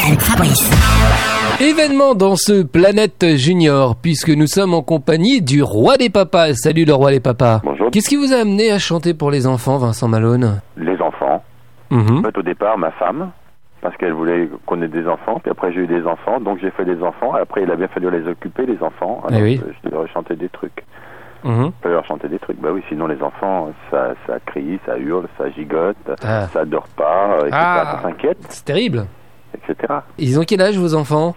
avec Fabrice. Événement dans ce Planète Junior, puisque nous sommes en compagnie du roi des papas. Salut le roi des papas. Bonjour. Qu'est-ce qui vous a amené à chanter pour les enfants, Vincent Malone? Les enfants. En fait, au départ, ma femme, parce qu'elle voulait qu'on ait des enfants, puis après j'ai eu des enfants, donc j'ai fait des enfants, et après il a bien fallu les occuper, les enfants, alors oui. Je devais chanter des trucs. Il fallait leur chanter des trucs, bah oui, sinon les enfants, ça crie, ça hurle, ça gigote, ça dort pas, etc., ça s'inquiète, c'est terrible. etc. Ils ont quel âge vos enfants?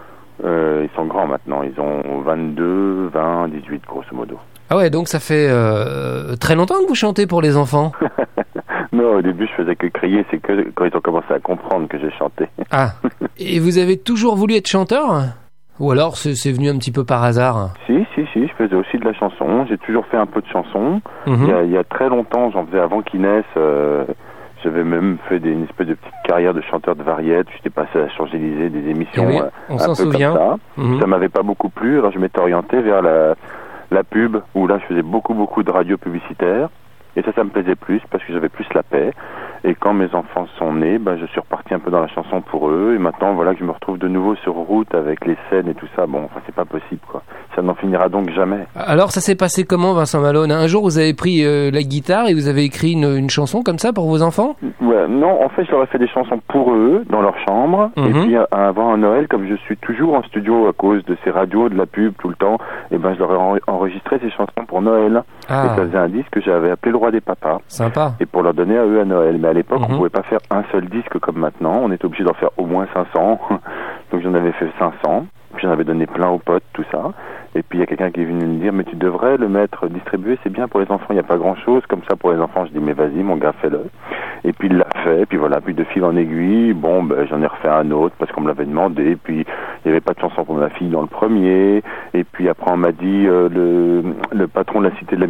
Ils sont grands maintenant, ils ont 22, 20, 18 grosso modo. Ah ouais, donc ça fait très longtemps que vous chantez pour les enfants? Non, au début je faisais que crier, c'est que quand ils ont commencé à comprendre que j'ai chanté. Ah, et vous avez toujours voulu être chanteur? Ou alors c'est venu un petit peu par hasard? Si, je faisais aussi de la chanson, j'ai toujours fait un peu de chanson. Il y a très longtemps, j'en faisais avant qu'ils naissent, j'avais même fait une espèce de petite carrière de chanteur de variété, j'étais passé à Champs-Élysées, des émissions oui, on s'en souvient. Comme ça. Ça m'avait pas beaucoup plu, alors je m'étais orienté vers la pub, où là je faisais beaucoup de radio publicitaire. Et ça me plaisait plus parce que j'avais plus la paix. Et quand mes enfants sont nés, je suis reparti un peu dans la chanson pour eux. Et maintenant, voilà que je me retrouve de nouveau sur route avec les scènes et tout ça. Bon, enfin, c'est pas possible, quoi. Ça n'en finira donc jamais. Alors, ça s'est passé comment, Vincent Malone? Un jour, vous avez pris la guitare et vous avez écrit une chanson comme ça pour vos enfants? Ouais, non, en fait, je leur ai fait des chansons pour eux, dans leur chambre. Et puis, avant un Noël, comme je suis toujours en studio à cause de ces radios, de la pub tout le temps, je leur ai enregistré ces chansons pour Noël. Et ça faisait un disque que j'avais appelé Le Roi des Papas. Sympa. Et pour leur donner à eux à Noël. Mais à l'époque, on pouvait pas faire un seul disque comme maintenant. On était obligé d'en faire au moins 500. Donc j'en avais fait 500. Puis j'en avais donné plein aux potes, tout ça. Et puis il y a quelqu'un qui est venu me dire, mais tu devrais le mettre distribué, c'est bien pour les enfants, il n'y a pas grand chose comme ça pour les enfants. Je dis, mais vas-y mon gars, fais-le. Et puis il l'a fait, et puis voilà, puis de fil en aiguille, j'en ai refait un autre parce qu'on me l'avait demandé, et puis il n'y avait pas de chanson pour ma fille dans le premier, et puis après on m'a dit, le patron de la Cité de la